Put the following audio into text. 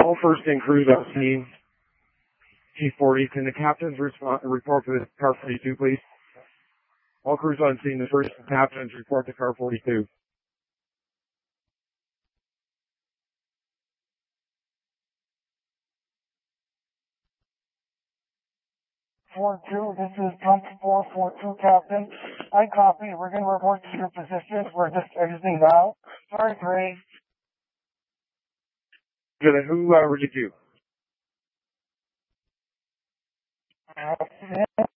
All first-in crews on scene. T40. Can the captains report to car 42, please? All crews on scene. The first captains report to car 42. 42, this is Trump 442, Captain. I copy. We're going to report to your position. We're just exiting now. Sorry, 3. Good. Who relieved you?